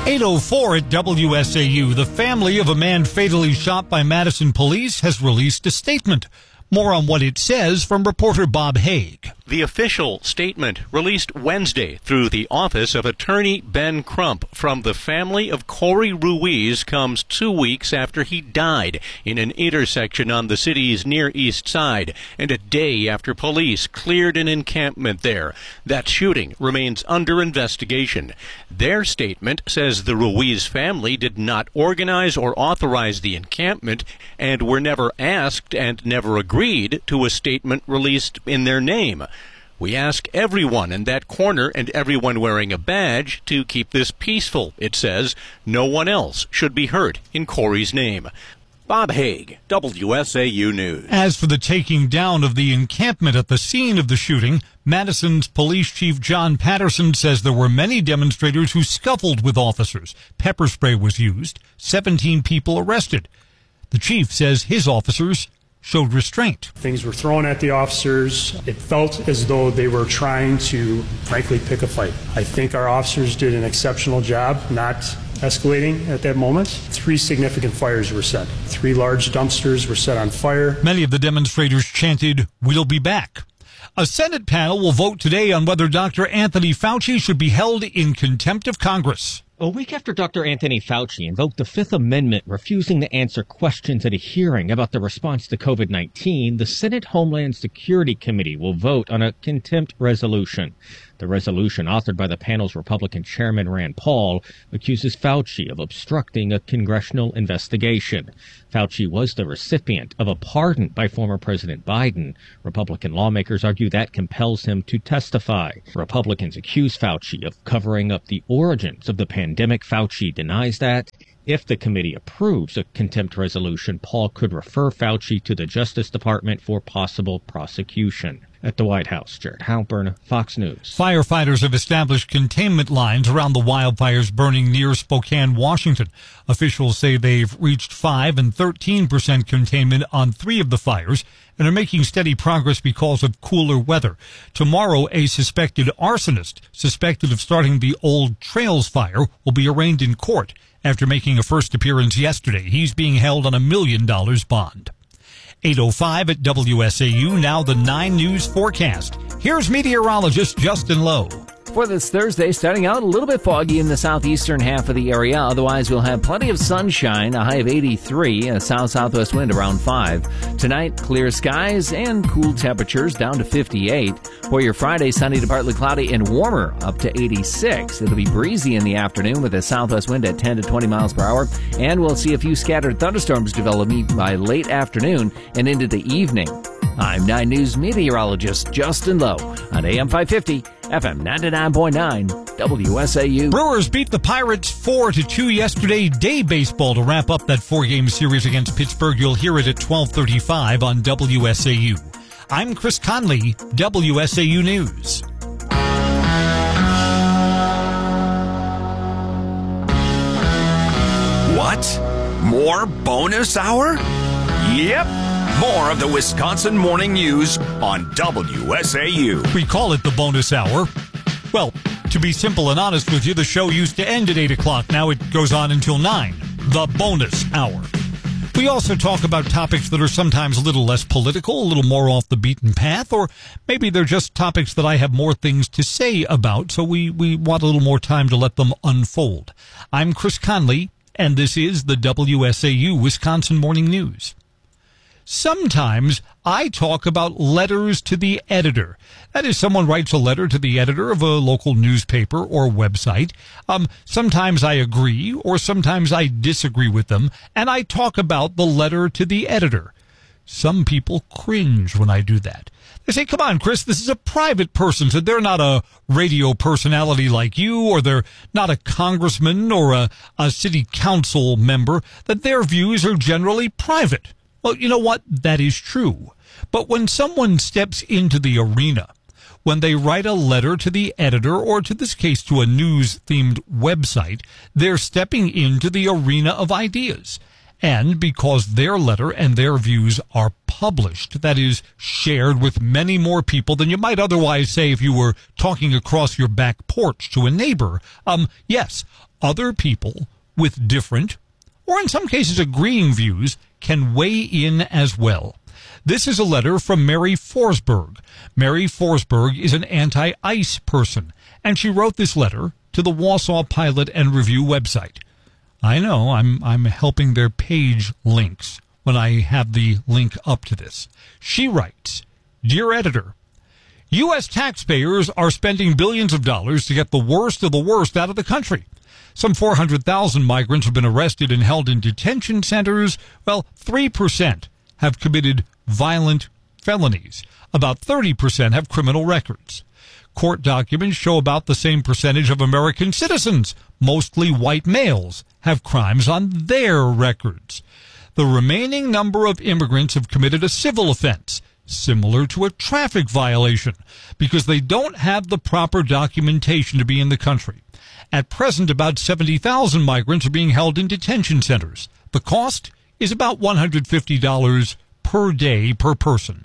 8:04 at WSAU. The family of a man fatally shot by Madison police has released a statement. More on what it says from reporter Bob Haig. The official statement released Wednesday through the office of attorney Ben Crump from the family of Corey Ruiz comes 2 weeks after he died in an intersection on the city's Near East Side and a day after police cleared an encampment there. That shooting remains under investigation. Their statement says the Ruiz family did not organize or authorize the encampment and were never asked and never agreed to a statement released in their name. We ask everyone in that corner and everyone wearing a badge to keep this peaceful, it says. No one else should be hurt in Corey's name. Bob Haig, WSAU News. As for the taking down of the encampment at the scene of the shooting, Madison's Police Chief John Patterson says there were many demonstrators who scuffled with officers. Pepper spray was used. 17 people arrested. The chief says his officers showed restraint. Things were thrown at the officers. It felt as though they were trying to, frankly, pick a fight. I think our officers did an exceptional job not escalating at that moment. 3 significant fires were set. 3 large dumpsters were set on fire. Many of the demonstrators chanted, "We'll be back." A Senate panel will vote today on whether Dr. Anthony Fauci should be held in contempt of Congress. A week after Dr. Anthony Fauci invoked the Fifth Amendment, refusing to answer questions at a hearing about the response to COVID-19, the Senate Homeland Security Committee will vote on a contempt resolution. The resolution, authored by the panel's Republican chairman Rand Paul, accuses Fauci of obstructing a congressional investigation. Fauci was the recipient of a pardon by former President Biden. Republican lawmakers argue that compels him to testify. Republicans accuse Fauci of covering up the origins of the pandemic. Fauci denies that. If the committee approves a contempt resolution, Paul could refer Fauci to the Justice Department for possible prosecution. At the White House, Jared Halpern, Fox News. Firefighters have established containment lines around the wildfires burning near Spokane, Washington. Officials say they've reached 5% and 13% containment on 3 of the fires and are making steady progress because of cooler weather. Tomorrow, a suspected arsonist suspected of starting the Old Trails fire will be arraigned in court after making a first appearance yesterday. He's being held on $1 million bond. 8:05 at WSAU, now the 9 News forecast. Here's meteorologist Justin Lowe. For this Thursday, starting out a little bit foggy in the southeastern half of the area. Otherwise, we'll have plenty of sunshine, a high of 83, a south-southwest wind around 5. Tonight, clear skies and cool temperatures down to 58. For your Friday, sunny to partly cloudy and warmer up to 86. It'll be breezy in the afternoon with a southwest wind at 10 to 20 miles per hour. And we'll see a few scattered thunderstorms developing by late afternoon and into the evening. I'm 9 News meteorologist Justin Lowe on AM 550, FM 99.9, WSAU. Brewers beat the Pirates 4-2 yesterday. Day baseball to wrap up that 4-game series against Pittsburgh. You'll hear it at 12:35 on WSAU. I'm Chris Conley, WSAU News. What? More bonus hour? Yep. More of the Wisconsin Morning News on WSAU. We call it the bonus hour. Well, to be simple and honest with you, the show used to end at 8 o'clock. Now it goes on until 9. The bonus hour. We also talk about topics that are sometimes a little less political, a little more off the beaten path, or maybe they're just topics that I have more things to say about, so we want a little more time to let them unfold. I'm Chris Conley, and this is the WSAU Wisconsin Morning News. Sometimes I talk about letters to the editor. That is, someone writes a letter to the editor of a local newspaper or website. Sometimes I agree or sometimes I disagree with them, and I talk about the letter to the editor. Some people cringe when I do that. They say, come on, Chris, this is a private person, so they're not a radio personality like you, or they're not a congressman or a city council member, that their views are generally private. Well, you know what? That is true. But when someone steps into the arena, when they write a letter to the editor, or to this case to a news-themed website, they're stepping into the arena of ideas. and because their letter and their views are published, that is, shared with many more people than you might otherwise say if you were talking across your back porch to a neighbor. Yes, other people with different, or in some cases agreeing views, can weigh in as well. This is a letter from Mary Forsberg. Mary Forsberg is an anti-ICE person, and she wrote this letter to the Wausau Pilot and Review website. I know, I'm helping their page links when I have the link up to this. She writes, "Dear Editor, U.S. taxpayers are spending billions of dollars to get the worst of the worst out of the country. Some 400,000 migrants have been arrested and held in detention centers. Well, 3% have committed violent felonies. About 30% have criminal records. Court documents show about the same percentage of American citizens, mostly white males, have crimes on their records. The remaining number of immigrants have committed a civil offense, similar to a traffic violation, because they don't have the proper documentation to be in the country. At present, about 70,000 migrants are being held in detention centers. The cost is about $150 per day per person.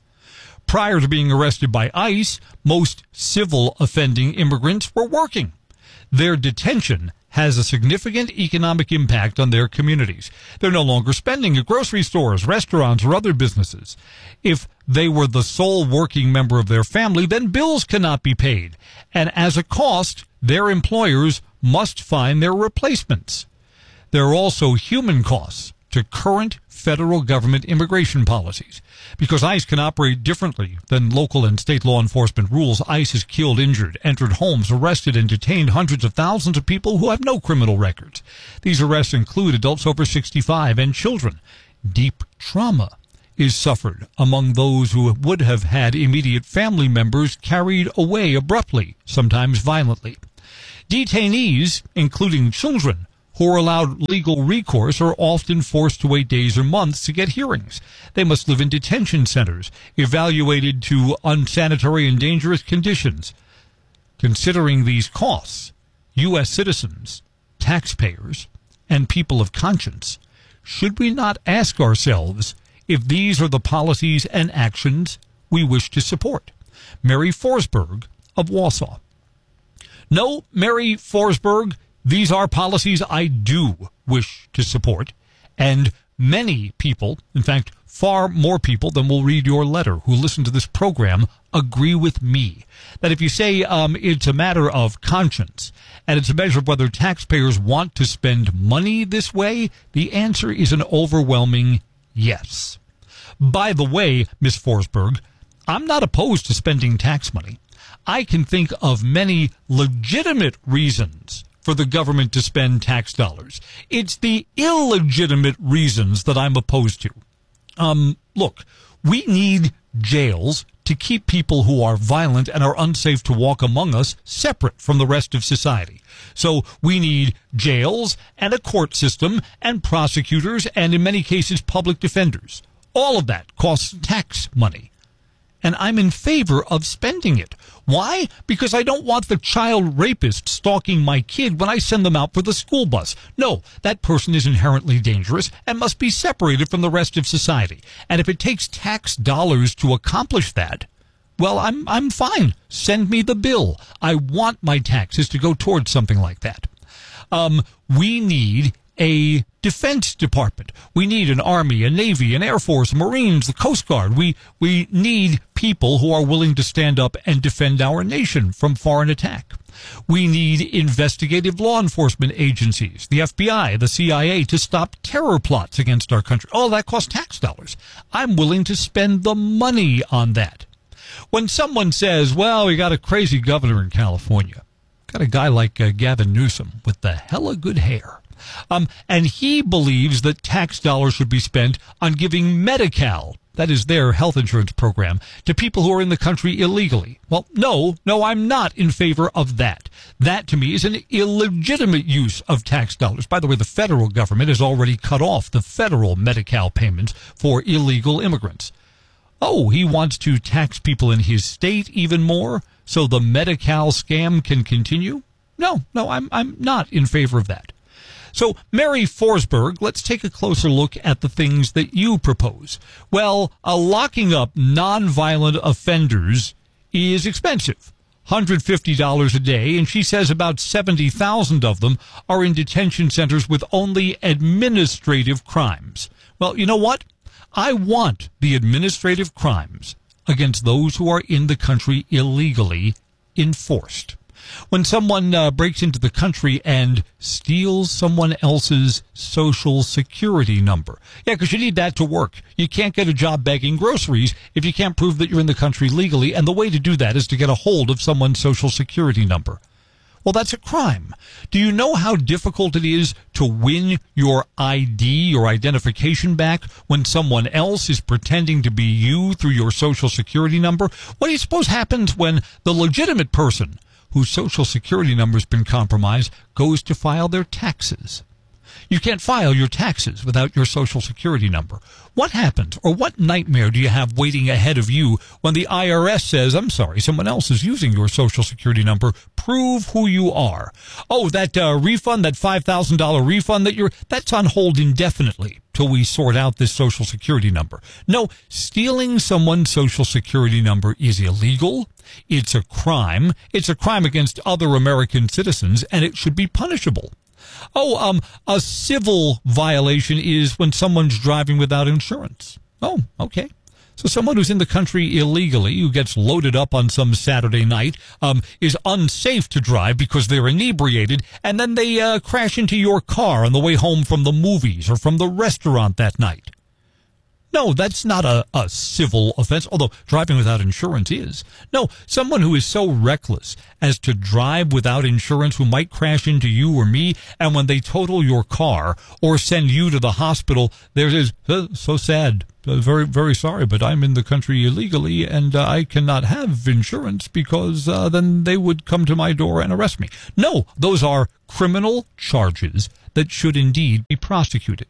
Prior to being arrested by ICE, most civil offending immigrants were working. Their detention has a significant economic impact on their communities. They're no longer spending at grocery stores, restaurants, or other businesses. If they were the sole working member of their family, then bills cannot be paid. And as a cost, their employers must find their replacements. There are also human costs to current federal government immigration policies. Because ICE can operate differently than local and state law enforcement rules, ICE has killed, injured, entered homes, arrested, and detained hundreds of thousands of people who have no criminal records. These arrests include adults over 65 and children. Deep trauma is suffered among those who would have had immediate family members carried away abruptly, sometimes violently. Detainees, including children, who are allowed legal recourse are often forced to wait days or months to get hearings. They must live in detention centers, evaluated to unsanitary and dangerous conditions. Considering these costs, U.S. citizens, taxpayers, and people of conscience, should we not ask ourselves if these are the policies and actions we wish to support? Mary Forsberg of Wausau. No, Mary Forsberg, these are policies I do wish to support, and many people, in fact, far more people than will read your letter who listen to this program, agree with me that if you say it's a matter of conscience and it's a measure of whether taxpayers want to spend money this way, the answer is an overwhelming yes. By the way, Ms. Forsberg, I'm not opposed to spending tax money. I can think of many legitimate reasons for the government to spend tax dollars. It's the illegitimate reasons that I'm opposed to. Look, we need jails to keep people who are violent and are unsafe to walk among us separate from the rest of society. So we need jails and a court system and prosecutors and, in many cases, public defenders. All of that costs tax money. And I'm in favor of spending it. Why? Because I don't want the child rapist stalking my kid when I send them out for the school bus. No, that person is inherently dangerous and must be separated from the rest of society. And if it takes tax dollars to accomplish that, well, I'm fine. Send me the bill. I want my taxes to go towards something like that. We need a Defense Department. We need an Army, a Navy, an Air Force, Marines, the Coast Guard. We need people who are willing to stand up and defend our nation from foreign attack. We need investigative law enforcement agencies, the FBI, the CIA, to stop terror plots against our country. All that costs tax dollars. I'm willing to spend the money on that. When someone says, well, we got a crazy governor in California, got a guy like Gavin Newsom with the hella good hair. And he believes that tax dollars should be spent on giving Medi-Cal, that is their health insurance program, to people who are in the country illegally. Well, no, I'm not in favor of that. That, to me, is an illegitimate use of tax dollars. By the way, the federal government has already cut off the federal Medi-Cal payments for illegal immigrants. Oh, he wants to tax people in his state even more so the Medi-Cal scam can continue? No, I'm not in favor of that. So, Mary Forsberg, let's take a closer look at the things that you propose. Well, locking up nonviolent offenders is expensive. $150 a day, and she says about 70,000 of them are in detention centers with only administrative crimes. Well, you know what? I want the administrative crimes against those who are in the country illegally enforced. When someone breaks into the country and steals someone else's social security number. Yeah, because you need that to work. You can't get a job bagging groceries if you can't prove that you're in the country legally, and the way to do that is to get a hold of someone's social security number. Well, that's a crime. Do you know how difficult it is to win your ID, your identification back, when someone else is pretending to be you through your social security number? What do you suppose happens when the legitimate person whose social security number has been compromised goes to file their taxes? You can't file your taxes without your social security number. What happens, or what nightmare do you have waiting ahead of you when the IRS says, I'm sorry, someone else is using your social security number. Prove who you are. Oh, that refund, that $5,000 refund that's on hold indefinitely till we sort out this social security number. No, stealing someone's social security number is illegal. It's a crime. It's a crime against other American citizens, and it should be punishable. Oh, a civil violation is when someone's driving without insurance. Oh, okay. So someone who's in the country illegally, who gets loaded up on some Saturday night, is unsafe to drive because they're inebriated, and then they crash into your car on the way home from the movies or from the restaurant that night. No, that's not a civil offense, although driving without insurance is. No, someone who is so reckless as to drive without insurance, who might crash into you or me, and when they total your car or send you to the hospital, there's so sad. Very, very sorry, but I'm in the country illegally, and I cannot have insurance because then they would come to my door and arrest me. No, those are criminal charges that should indeed be prosecuted.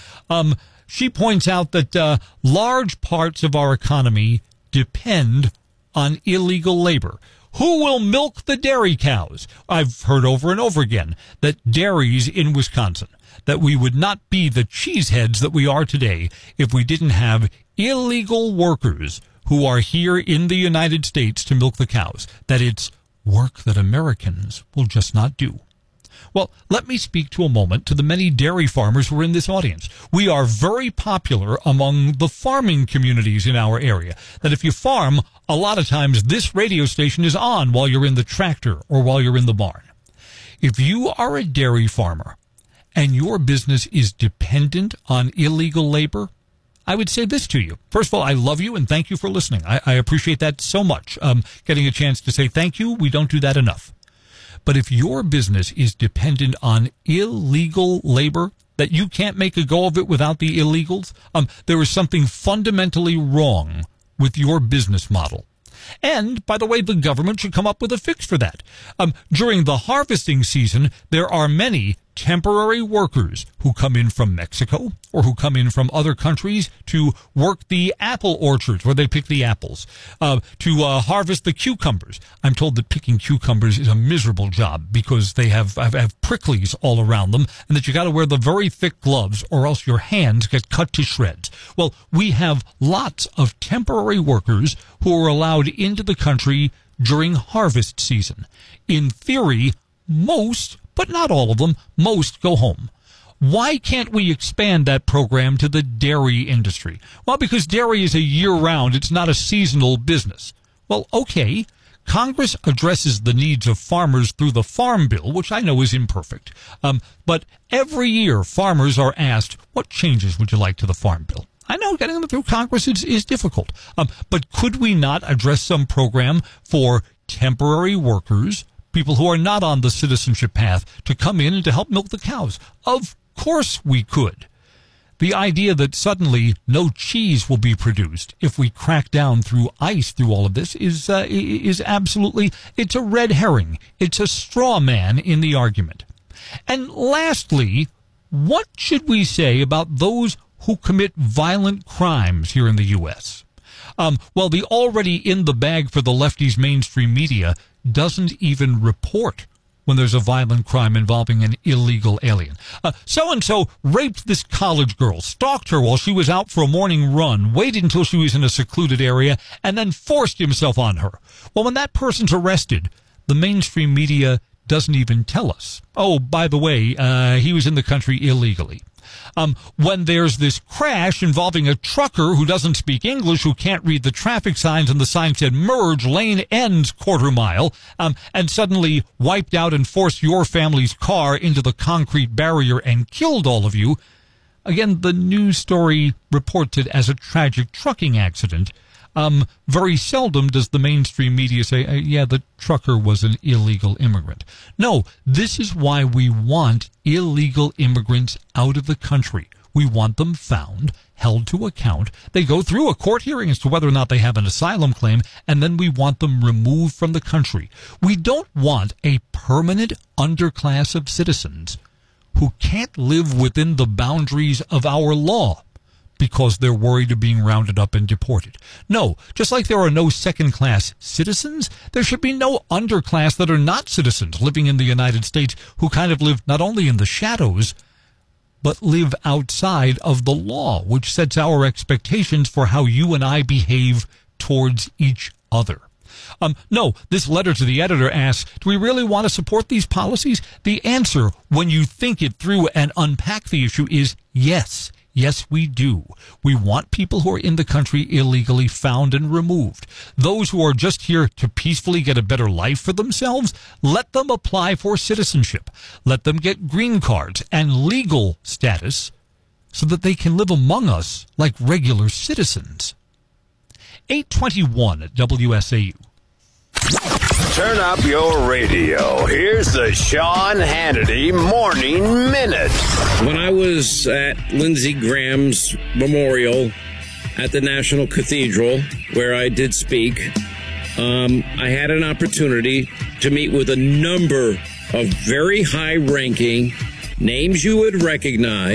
She points out that large parts of our economy depend on illegal labor. Who will milk the dairy cows? I've heard over and over again that dairies in Wisconsin, that we would not be the cheeseheads that we are today if we didn't have illegal workers who are here in the United States to milk the cows, that it's work that Americans will just not do. Well, let me speak to a moment to the many dairy farmers who are in this audience. We are very popular among the farming communities in our area, that if you farm, a lot of times this radio station is on while you're in the tractor or while you're in the barn. If you are a dairy farmer and your business is dependent on illegal labor, I would say this to you. First of all, I love you and thank you for listening. I appreciate that so much. Getting a chance to say thank you, we don't do that enough. But if your business is dependent on illegal labor, that you can't make a go of it without the illegals, there is something fundamentally wrong with your business model. And, by the way, the government should come up with a fix for that. During the harvesting season, there are many temporary workers who come in from Mexico or who come in from other countries to work the apple orchards where they pick the apples, to harvest the cucumbers. I'm told that picking cucumbers is a miserable job because they have pricklies all around them, and that you got to wear the very thick gloves or else your hands get cut to shreds. Well, we have lots of temporary workers who are allowed into the country during harvest season. In theory, most, but not all of them, most go home. Why can't we expand that program to the dairy industry? Well, because dairy is a year-round. It's not a seasonal business. Well, okay. Congress addresses the needs of farmers through the Farm Bill, which I know is imperfect. But every year, farmers are asked, what changes would you like to the Farm Bill? I know getting them through Congress is difficult. But could we not address some program for temporary workers, people who are not on the citizenship path, to come in and to help milk the cows? Of course we could. The idea that suddenly no cheese will be produced if we crack down through ICE through all of this is absolutely, it's a red herring. It's a straw man in the argument. And lastly, what should we say about those who commit violent crimes here in the U.S.? Well, the already in the bag for the lefties mainstream media doesn't even report when there's a violent crime involving an illegal alien. So-and-so raped this college girl, stalked her while she was out for a morning run, waited until she was in a secluded area, and then forced himself on her. Well, when that person's arrested, the mainstream media doesn't even tell us. Oh, by the way, he was in the country illegally. When there's this crash involving a trucker who doesn't speak English, who can't read the traffic signs, and the sign said merge, lane ends, quarter mile, and suddenly wiped out and forced your family's car into the concrete barrier and killed all of you, again, the news story reports it as a tragic trucking accident. Very seldom does the mainstream media say, yeah, the trucker was an illegal immigrant. No, this is why we want illegal immigrants out of the country. We want them found, held to account. They go through a court hearing as to whether or not they have an asylum claim, and then we want them removed from the country. We don't want a permanent underclass of citizens who can't live within the boundaries of our law because they're worried of being rounded up and deported. No, just like there are no second-class citizens, there should be no underclass that are not citizens living in the United States who kind of live not only in the shadows, but live outside of the law, which sets our expectations for how you and I behave towards each other. No, this letter to the editor asks, do we really want to support these policies? The answer, when you think it through and unpack the issue, is yes. Yes, we do. We want people who are in the country illegally found and removed. Those who are just here to peacefully get a better life for themselves, let them apply for citizenship. Let them get green cards and legal status so that they can live among us like regular citizens. 821 at WSAU. Turn up your radio. Here's the Sean Hannity Morning Minute. When I was at Lindsey Graham's memorial at the National Cathedral, where I did speak, I had an opportunity to meet with a number of very high-ranking names you would recognize